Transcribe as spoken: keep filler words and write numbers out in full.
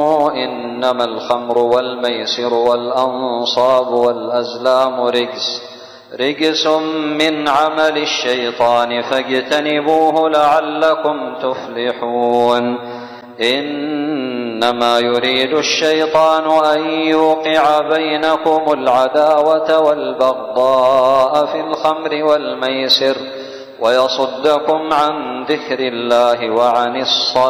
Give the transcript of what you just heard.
إنما الخمر والميسر والأنصاب والأزلام رجس رجس من عمل الشيطان فاجتنبوه لعلكم تفلحون. إنما يريد الشيطان أن يوقع بينكم العداوة والبغضاء في الخمر والميسر ويصدكم عن ذكر الله وعن الصلاة